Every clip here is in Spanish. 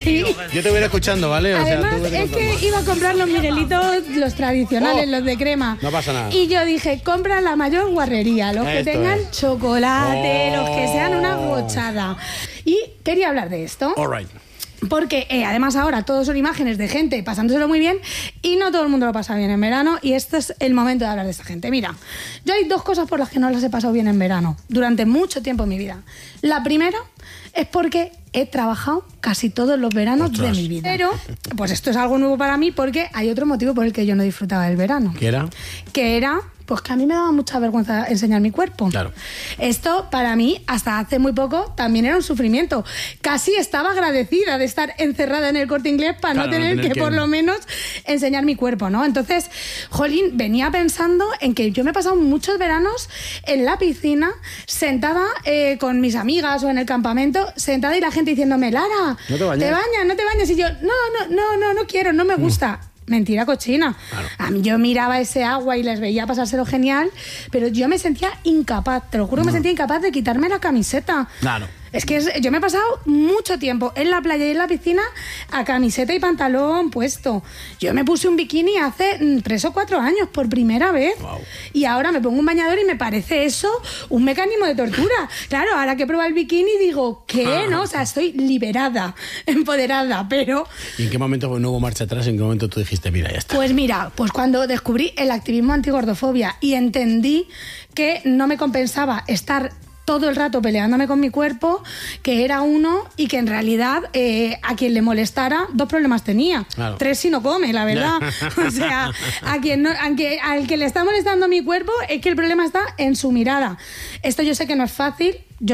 Sí. Yo te voy a ir escuchando, ¿vale? Además, es que iba a comprar los Miguelitos, los tradicionales, los de crema. No pasa nada. Y yo dije, compra la mayor guarrería, los que Esto tengan es. chocolate, los que sean una gochada. Y quería hablar de esto. All right. Porque además ahora todos son imágenes de gente pasándoselo muy bien y no todo el mundo lo pasa bien en verano y este es el momento de hablar de esta gente. Mira, yo hay 2 cosas por las que no las he pasado bien en verano durante mucho tiempo en mi vida. La primera es porque he trabajado casi todos los veranos de mi vida. Pero, pues esto es algo nuevo para mí porque hay otro motivo por el que yo no disfrutaba del verano. ¿Qué era? Que era, pues que a mí me daba mucha vergüenza enseñar mi cuerpo. Claro. Esto, para mí, hasta hace muy poco, también era un sufrimiento. Casi estaba agradecida de estar encerrada en el Corte Inglés para no tener que, por lo menos, enseñar mi cuerpo, ¿no? Entonces, jolín, venía pensando en que yo me he pasado muchos veranos en la piscina, sentada con mis amigas o en el campamento, sentada y la gente diciéndome, Lara, ¿no te bañas? no te bañas. Y yo, no quiero, no me gusta. Mentira cochina. Claro. A mí yo miraba ese agua y les veía pasárselo genial, pero yo me sentía incapaz, te lo juro, me sentía incapaz de quitarme la camiseta. Claro. Es que yo me he pasado mucho tiempo en la playa y en la piscina a camiseta y pantalón puesto. Yo me puse un bikini hace 3 o 4 años por primera vez. Wow. Y ahora me pongo un bañador y me parece eso un mecanismo de tortura. Claro, ahora que he probado el bikini digo, ¿qué? ¿No? O sea, estoy liberada, empoderada, pero... ¿Y en qué momento no hubo marcha atrás? ¿En qué momento tú dijiste, mira, ya está? Pues mira, pues cuando descubrí el activismo antigordofobia y entendí que no me compensaba estar todo el rato peleándome con mi cuerpo, que era uno y que en realidad a quien le molestara 2 problemas tenía. Claro. 3 si no come, la verdad. O sea, al que le está molestando mi cuerpo es que el problema está en su mirada. Esto yo sé que no es fácil.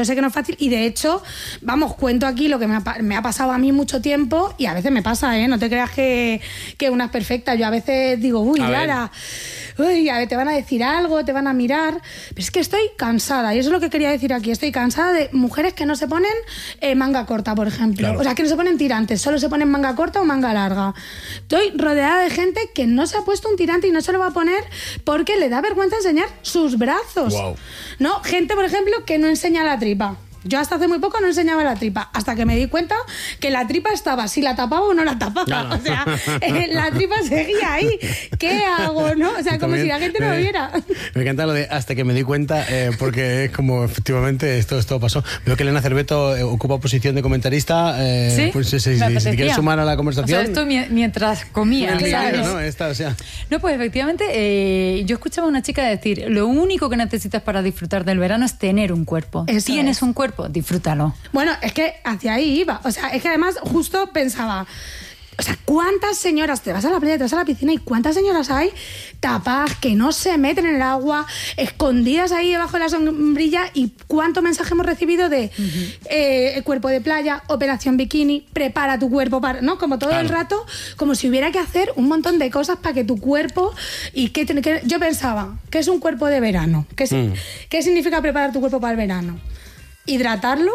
Y de hecho, vamos, cuento aquí lo que me ha pasado a mí mucho tiempo y a veces me pasa, ¿eh? No te creas que una es perfecta. Yo a veces digo, uy, Lara, uy, a ver, te van a decir algo, te van a mirar. Pero es que estoy cansada y eso es lo que quería decir aquí. Estoy cansada de mujeres que no se ponen manga corta, por ejemplo. Claro. O sea, que no se ponen tirantes, solo se ponen manga corta o manga larga. Estoy rodeada de gente que no se ha puesto un tirante y no se lo va a poner porque le da vergüenza enseñar sus brazos. Wow. ¿No? Gente, por ejemplo, que no enseña la tripa. Yo hasta hace muy poco no enseñaba la tripa, hasta que me di cuenta que la tripa estaba, si la tapaba o no la tapaba. Claro. O sea, la tripa seguía ahí. ¿Qué hago, no? O sea, como si la gente no lo viera. Me encanta lo de hasta que me di cuenta, porque es como, efectivamente, esto pasó. Veo que Elena Cerveto ocupa posición de comentarista. ¿Sí? Pues si te quieres sumar a la conversación. O sea, esto mientras comía, ¿sabes? ¿no? Esta, o sea. No, pues efectivamente, yo escuchaba a una chica decir, lo único que necesitas para disfrutar del verano es tener un cuerpo. Eso Tienes un cuerpo, disfrútalo. Bueno, es que hacia ahí iba. O sea, es que además justo pensaba, o sea, ¿cuántas señoras, te vas a la playa, te vas a la piscina y cuántas señoras hay tapadas, que no se meten en el agua, escondidas ahí debajo de la sombrilla? Y cuánto mensaje hemos recibido de cuerpo de playa, operación bikini, prepara tu cuerpo para, ¿no? Como todo el rato, como si hubiera que hacer un montón de cosas para que tu cuerpo... Y que yo pensaba, ¿qué es un cuerpo de verano? ¿Qué significa preparar tu cuerpo para el verano? Hidratarlo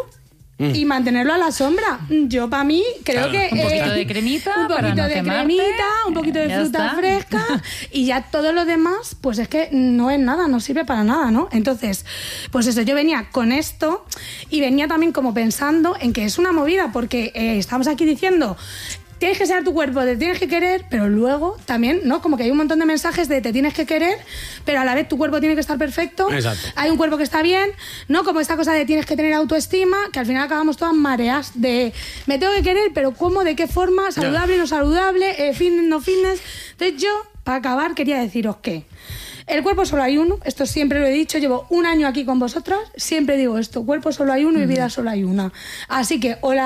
y mantenerlo a la sombra. Yo, para mí, creo que... Un poquito de cremita, un poquito de cremita, un poquito de fruta fresca y ya todo lo demás, pues es que no es nada, no sirve para nada, ¿no? Entonces, pues eso, yo venía con esto y venía también como pensando en que es una movida, porque estamos aquí diciendo... Tienes que ser tu cuerpo, te tienes que querer, pero luego también, ¿no? Como que hay un montón de mensajes de te tienes que querer, pero a la vez tu cuerpo tiene que estar perfecto. Exacto. Hay un cuerpo que está bien, ¿no? Como esta cosa de tienes que tener autoestima, que al final acabamos todas mareas de me tengo que querer, pero ¿cómo? ¿De qué forma? ¿Saludable, no saludable? ¿Fitness, no fitness? Entonces yo, para acabar, quería deciros que el cuerpo solo hay uno, esto siempre lo he dicho, llevo 1 año aquí con vosotras, siempre digo esto, cuerpo solo hay uno y vida solo hay una. Así que o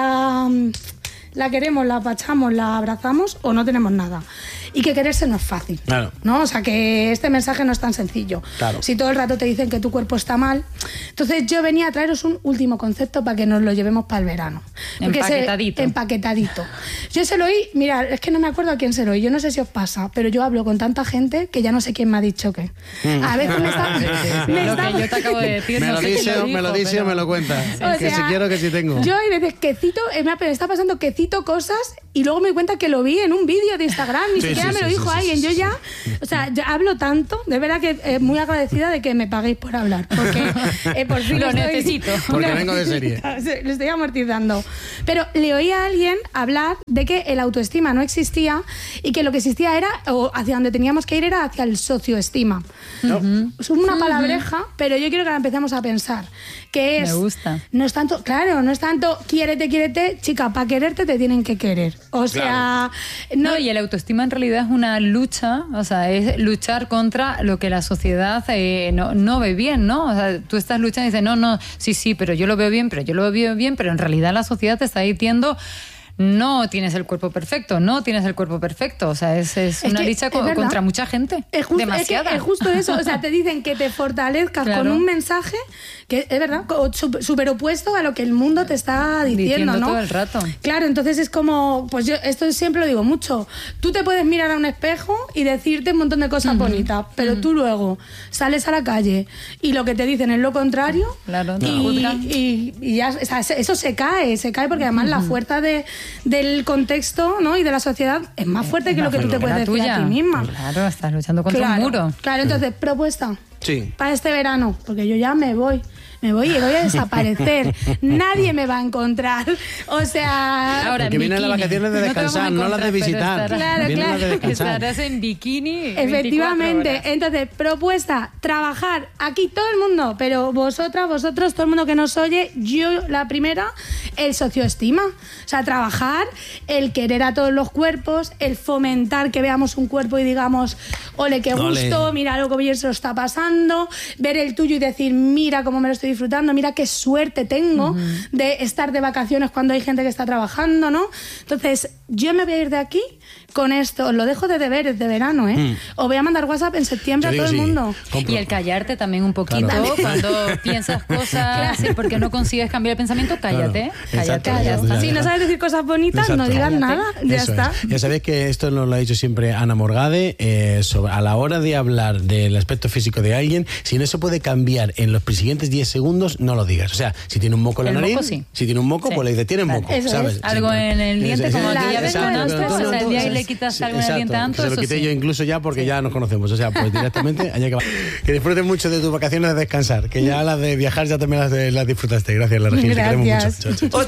la queremos, la apachamos, la abrazamos o no tenemos nada. Y que quererse no es fácil, claro, ¿no? O sea, que este mensaje no es tan sencillo. Claro. Si todo el rato te dicen que tu cuerpo está mal. Entonces yo venía a traeros un último concepto para que nos lo llevemos para el verano. Empaquetadito. Empaquetadito. Yo se lo oí, mira, es que no me acuerdo a quién se lo oí, yo no sé si os pasa, pero yo hablo con tanta gente que ya no sé quién me ha dicho qué. A veces me está... Lo que yo te acabo de decir. Me no lo sé dice quién o dijo, me lo dice o me lo cuenta. O Que sea, si quiero, que si tengo. Yo hay veces que cito, me está pasando que cito cosas y luego me doy cuenta que lo vi en un vídeo de Instagram, ni siquiera me lo dijo alguien. Yo ya, o sea, yo hablo tanto, de verdad que muy agradecida de que me paguéis por hablar, porque por fin lo necesito. Porque vengo de serie. Lo estoy amortizando. Pero le oí a alguien hablar de que el autoestima no existía y que lo que existía era, o hacia donde teníamos que ir era hacia el socioestima. Es una palabreja, pero yo quiero que la empecemos a pensar. Que es, me gusta. No es tanto, claro, no es tanto quiérete, chica, para quererte te tienen que querer. O sea, no, y el autoestima en realidad es una lucha, o sea, es luchar contra lo que la sociedad no ve bien, ¿no? O sea, tú estás luchando y dices, no, sí, pero yo lo veo bien, pero en realidad la sociedad te está diciendo, no tienes el cuerpo perfecto, o sea, es una lucha contra mucha gente, demasiada. Es justo eso, o sea, te dicen que te fortalezcas con un mensaje que es verdad, súper opuesto a lo que el mundo te está diciendo, ¿no? todo el rato. Claro, entonces es como, pues yo esto siempre lo digo mucho, tú te puedes mirar a un espejo y decirte un montón de cosas bonitas, pero tú luego sales a la calle y lo que te dicen es lo contrario, claro, y ya, o sea, eso se cae porque además la fuerza del contexto, ¿no? Y de la sociedad es más fuerte que lo que tú te puedes decir a ti misma. Claro, estás luchando contra un muro. Claro, entonces, propuesta. Sí. Para este verano, porque yo ya me voy y voy a desaparecer. Nadie me va a encontrar. O sea... Ahora, porque vienen las vacaciones de descansar, no las de visitar. Claro. Estarás en bikini. Efectivamente. Entonces, propuesta, trabajar aquí todo el mundo, pero vosotros, todo el mundo que nos oye, yo la primera, el socioestima. O sea, trabajar, el querer a todos los cuerpos, el fomentar que veamos un cuerpo y digamos, ole, qué gusto, mira lo que bien se lo está pasando, ver el tuyo y decir, mira cómo me lo estoy disfrutando, mira qué suerte tengo de estar de vacaciones cuando hay gente que está trabajando, ¿no? Entonces, yo me voy a ir de aquí con esto, os lo dejo de deberes de verano, ¿eh? Os voy a mandar WhatsApp en septiembre a todo el mundo. Y el callarte también un poquito, cuando piensas cosas y porque no consigues cambiar el pensamiento, cállate. Cállate. Si no sabes decir cosas bonitas, no digas nada, ya está. Ya sabéis que esto nos lo ha dicho siempre Ana Morgade, a la hora de hablar del aspecto físico de alguien, si no se puede cambiar en los siguientes 10 segundos, no lo digas. O sea, si tiene un moco en la nariz, si tiene un moco, pues le dices, tiene moco, ¿sabes? Algo en el diente, como aquella vez con Anto, o sea, el día que le quitas algo en el diente a Anto, se lo quité yo incluso ya porque ya nos conocemos, o sea, pues directamente allá que disfrutes mucho de tus vacaciones de descansar, que ya las de viajar ya también las disfrutaste. Gracias, la Regina, te queremos mucho. Chao.